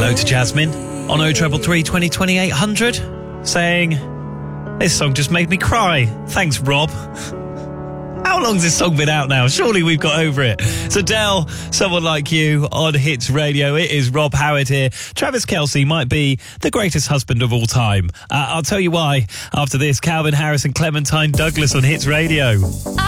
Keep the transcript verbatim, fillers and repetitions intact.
hello to Jasmine on oh triple three, twenty, twenty-eight hundred, saying, this song just made me cry. Thanks, Rob. How long's this song been out now? Surely we've got over it. So Dell, Someone Like You on Hits Radio. It is Rob Howard here. Travis Kelce might be the greatest husband of all time. Uh, I'll tell you why after this. Calvin Harris and Clementine Douglas on Hits Radio.